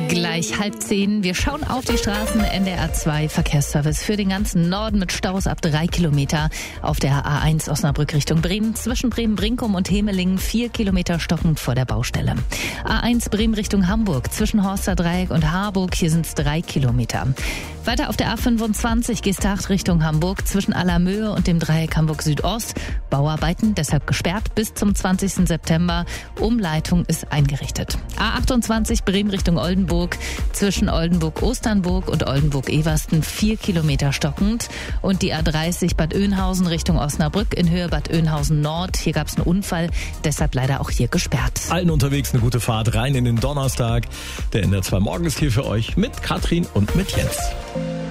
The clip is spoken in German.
Gleich 9:30. Wir schauen auf die Straßen. NDR 2 Verkehrsservice für den ganzen Norden mit Staus ab 3 Kilometer. Auf der A1 Osnabrück Richtung Bremen. Zwischen Bremen-Brinkum und Hemelingen 4 Kilometer stockend vor der Baustelle. A1 Bremen Richtung Hamburg. Zwischen Horster Dreieck und Harburg. Hier sind es 3 Kilometer. Weiter auf der A25 Gestacht Richtung Hamburg. Zwischen Allermöhe und dem Dreieck Hamburg Südost. Bauarbeiten deshalb gesperrt bis zum 20. September. Umleitung ist eingerichtet. A28 Bremen Richtung Oldenburg. Zwischen Oldenburg-Osternburg und Oldenburg-Eversten 4 Kilometer stockend. Und die A30 Bad Oeynhausen Richtung Osnabrück in Höhe Bad Oeynhausen Nord. Hier gab es einen Unfall, deshalb leider auch hier gesperrt. Allen unterwegs eine gute Fahrt rein in den Donnerstag. Der NDR 2 Morgen ist hier für euch mit Katrin und mit Jens.